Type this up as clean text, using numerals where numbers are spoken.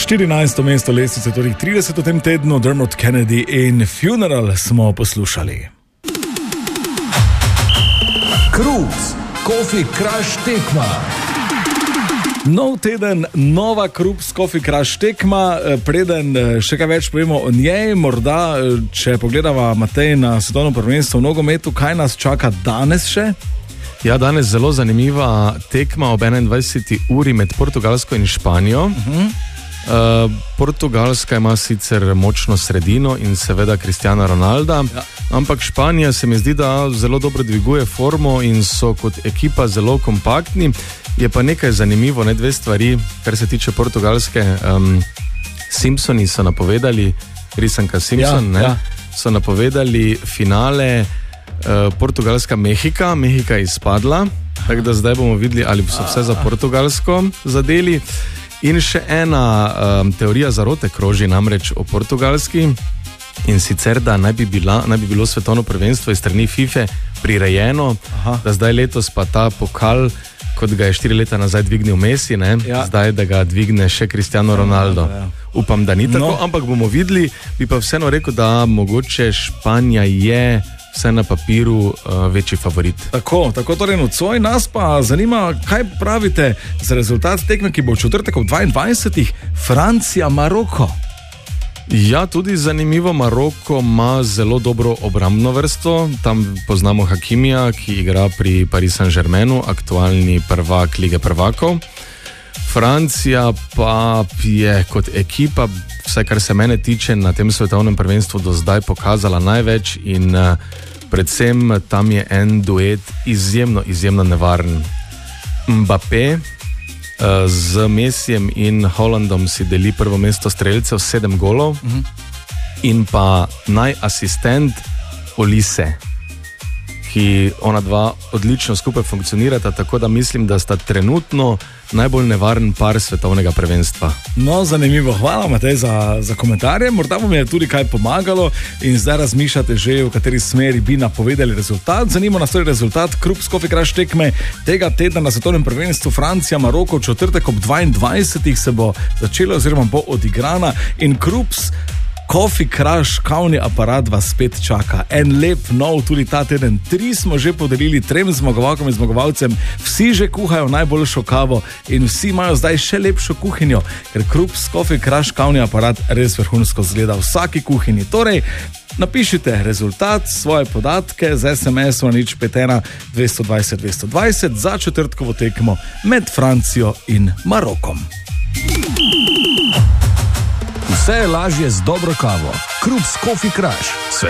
14. mesto lestvice, torej 30 v tem tednu, Dermot Kennedy in Funeral smo poslušali. Krups, Coffee Crush tekma. Nov teden, nova Krups Coffee Crush tekma. Preden še kaj več povemo o njej, morda, če pogledava Matej na svetovno prvenstvo v nogometu, kaj nas čaka danes še? Ja, danes zelo zanimiva tekma ob 21. uri med Portugalsko in Španijo. Portugalska ima sicer močno sredino in seveda Cristiana Ronalda, ampak Španija se mi zdi, da zelo dobro dviguje formo in so kot ekipa zelo kompaktni. Je pa nekaj zanimivo, dve stvari, kar se tiče Portugalske. Simpsoni so napovedali, risanka Simpson, so napovedali finale Portugalska-Mehika. Mehika je izpadla, tako da zdaj bomo videli, ali so vse za Portugalsko zadeli. In še ena teorija zarote kroži namreč o Portugalski, in sicer, da naj bi bilo svetovno prvenstvo iz strani FIFA prirejeno, da zdaj letos pa ta pokal, kot ga je 4 leta nazaj dvignil Messi, zdaj da ga dvigne še Cristiano Ronaldo. Upam, da ni tako, ampak bomo videli. Bi pa vseeno rekel, da mogoče Španija je vse na papiru večji favorit. Tako torej nocoj. Nas pa zanima, kaj pravite za rezultat tekme, ki bo v četrtek ob 22. Francija-Maroko. Ja, tudi zanimivo. Maroko ima zelo dobro obrambno vrsto. Tam poznamo Hakimija, ki igra pri Paris Saint-Germainu, aktualni prvak Lige prvakov. Francija pa je kot ekipa, vsaj kar se mene tiče, na tem svetovnem prvenstvu do zdaj pokazala največ in predvsem tam je en duet izjemno nevaren. Mbappé z Messijem in Hollandom si deli prvo mesto strelcev, 7 golov, in pa asistent Olise, ki ona dva odlično skupaj funkcionirata, tako da mislim, da sta trenutno najbolj nevaren par svetovnega prvenstva. No, zanimivo. Hvala, Matej, za komentarje. Morda vam je tudi kaj pomagalo in zdaj razmišljate že, v kateri smeri bi napovedali rezultat. Zanima nas torej rezultat Krups Coffee Crush tekme tega tedna na svetovnem prvenstvu Francija-Maroko. V četrtek ob 22. se bo začelo oziroma bo odigrana in Krups Coffee Crush kavni aparat vas spet čaka. En lep nov tudi ta teden. 3 smo že podelili 3 zmagovalkam in zmagovalcem. Vsi že kuhajo najboljšo kavo in vsi imajo zdaj še lepšo kuhinjo, ker Krups Coffee Crush kavni aparat res vrhunsko zgleda v vsaki kuhinji. Torej, napišite rezultat, svoje podatke z SMS-om na 051 220 220 za četrtkovo tekmo med Francijo in Marokom. Vse je lažje z dobro kavo. Krups Coffee Crush.